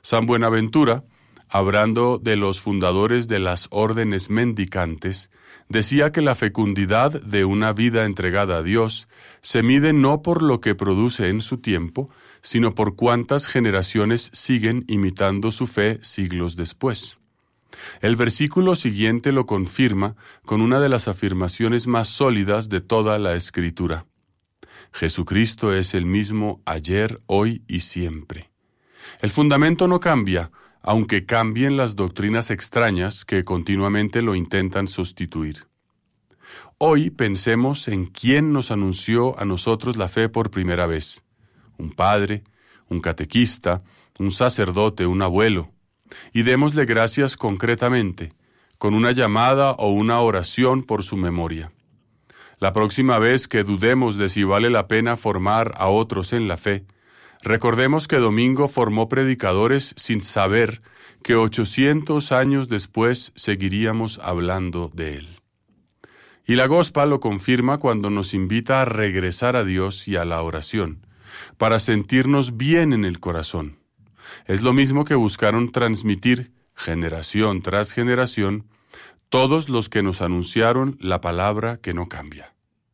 San Buenaventura, hablando de los fundadores de las órdenes mendicantes, decía que la fecundidad de una vida entregada a Dios se mide no por lo que produce en su tiempo, sino por cuántas generaciones siguen imitando su fe siglos después. El versículo siguiente lo confirma con una de las afirmaciones más sólidas de toda la Escritura. Jesucristo es el mismo ayer, hoy y siempre. El fundamento no cambia, aunque cambien las doctrinas extrañas que continuamente lo intentan sustituir. Hoy pensemos en quién nos anunció a nosotros la fe por primera vez. Un padre, un catequista, un sacerdote, un abuelo. Y démosle gracias concretamente, con una llamada o una oración por su memoria. La próxima vez que dudemos de si vale la pena formar a otros en la fe, recordemos que Domingo formó predicadores sin saber que 800 años después seguiríamos hablando de él. Y la Gospa lo confirma cuando nos invita a regresar a Dios y a la oración, para sentirnos bien en el corazón. Es lo mismo que buscaron transmitir, generación tras generación, todos los que nos anunciaron la palabra que no cambia.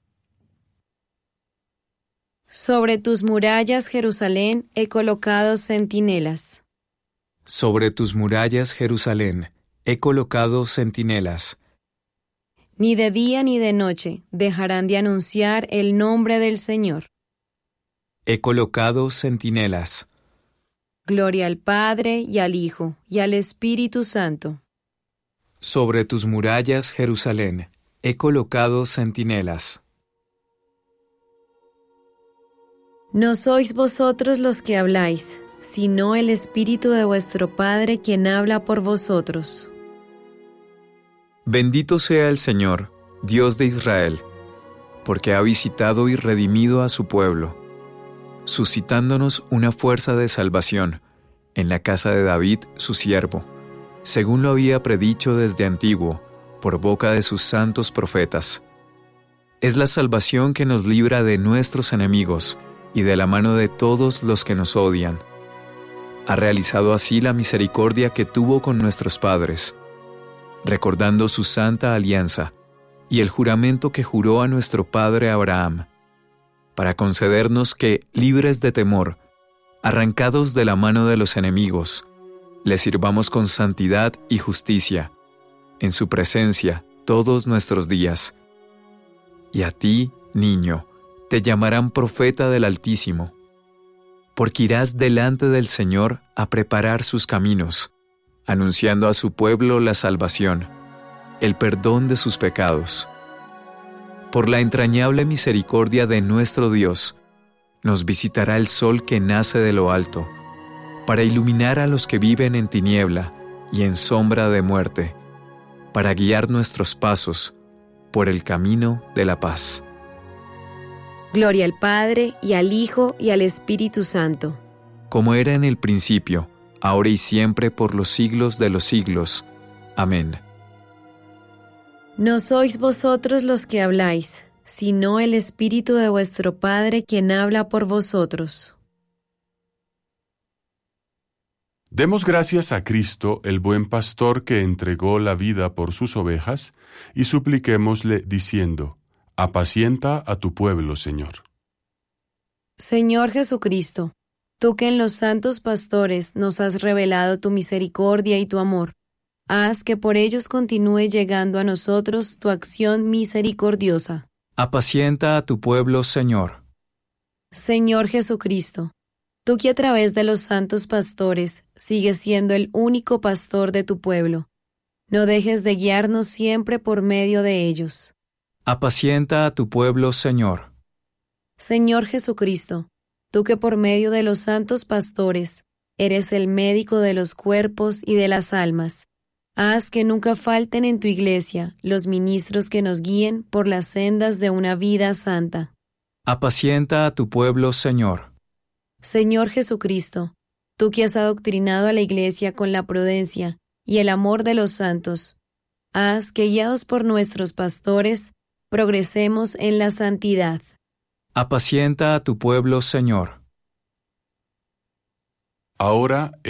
Sobre tus murallas, Jerusalén, he colocado centinelas. Sobre tus murallas, Jerusalén, he colocado centinelas. Ni de día ni de noche dejarán de anunciar el nombre del Señor. He colocado centinelas. Gloria al Padre, y al Hijo, y al Espíritu Santo. Sobre tus murallas, Jerusalén, he colocado centinelas. No sois vosotros los que habláis, sino el Espíritu de vuestro Padre quien habla por vosotros. Bendito sea el Señor, Dios de Israel, porque ha visitado y redimido a su pueblo, suscitándonos una fuerza de salvación en la casa de David, su siervo, según lo había predicho desde antiguo, por boca de sus santos profetas. Es la salvación que nos libra de nuestros enemigos y de la mano de todos los que nos odian. Ha realizado así la misericordia que tuvo con nuestros padres, recordando su santa alianza y el juramento que juró a nuestro padre Abraham, para concedernos que, libres de temor, arrancados de la mano de los enemigos, le sirvamos con santidad y justicia, en su presencia todos nuestros días. Y a ti, niño, te llamarán profeta del Altísimo, porque irás delante del Señor a preparar sus caminos, anunciando a su pueblo la salvación, el perdón de sus pecados. Por la entrañable misericordia de nuestro Dios, nos visitará el sol que nace de lo alto, para iluminar a los que viven en tiniebla y en sombra de muerte, para guiar nuestros pasos por el camino de la paz. Gloria al Padre, y al Hijo, y al Espíritu Santo. Como era en el principio, ahora y siempre, por los siglos de los siglos. Amén. No sois vosotros los que habláis, sino el Espíritu de vuestro Padre quien habla por vosotros. Demos gracias a Cristo, el buen pastor que entregó la vida por sus ovejas, y supliquémosle diciendo: apacienta a tu pueblo, Señor. Señor Jesucristo, tú que en los santos pastores nos has revelado tu misericordia y tu amor, haz que por ellos continúe llegando a nosotros tu acción misericordiosa. Apacienta a tu pueblo, Señor. Señor Jesucristo, tú que a través de los santos pastores sigues siendo el único pastor de tu pueblo, no dejes de guiarnos siempre por medio de ellos. Apacienta a tu pueblo, Señor. Señor Jesucristo, tú que por medio de los santos pastores eres el médico de los cuerpos y de las almas, haz que nunca falten en tu iglesia los ministros que nos guíen por las sendas de una vida santa. Apacienta a tu pueblo, Señor. Señor Jesucristo, tú que has adoctrinado a la iglesia con la prudencia y el amor de los santos, haz que, guiados por nuestros pastores, progresemos en la santidad. Apacienta a tu pueblo, Señor. Ahora